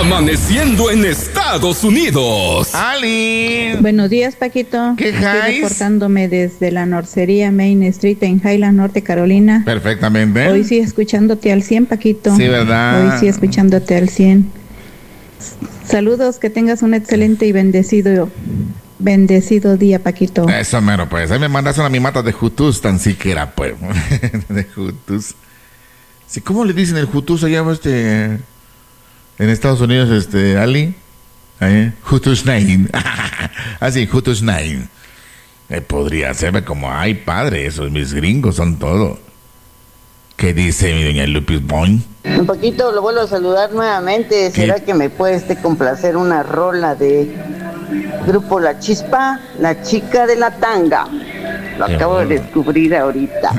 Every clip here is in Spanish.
Amaneciendo en Estados Unidos. Ali. Buenos días, Paquito. ¿Qué Estoy hay? reportándome desde la Norcería Main Street en Highland, Norte Carolina. Perfectamente. Hoy sí escuchándote al 100, Paquito. Sí, ¿verdad? Hoy sí escuchándote al 100. Saludos, que tengas un excelente y bendecido día, Paquito. Eso mero, pues. Ahí me mandas una mimata de Jutus, tan siquiera, pues. De Jutus. Sí, ¿cómo le dicen el Jutus allá, en Estados Unidos, Ali? Jutus Nine. Así, Jutus Nine. Podría ser como, ay, padre, esos mis gringos son todo. ¿Qué dice mi doña Lupis Boy? Un poquito, lo vuelvo a saludar nuevamente. ¿Será que me puede complacer una rola de grupo La Chispa, La Chica de la Tanga? Lo acabo de descubrir ahorita.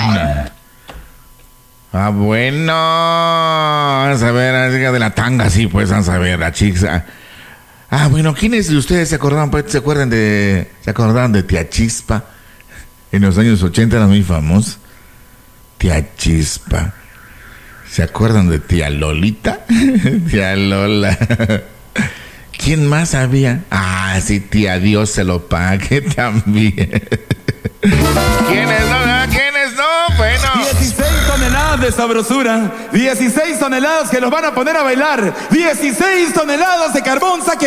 Bueno. Vamos a ver, la Chica de la Tanga, sí, pues, vamos a ver, la chica. Bueno, ¿quiénes de ustedes se acordaban de Tía Chispa? En los años 80 era muy famoso. Tía Chispa. ¿Se acuerdan de Tía Lolita? Tía Lola. ¿Quién más había? Sí, Tía Dios se lo pague también. ¿Quiénes no? ¿Quiénes no? Bueno. 16 toneladas de sabrosura. 16 toneladas que los van a poner a bailar. 16 toneladas de carbón, saque.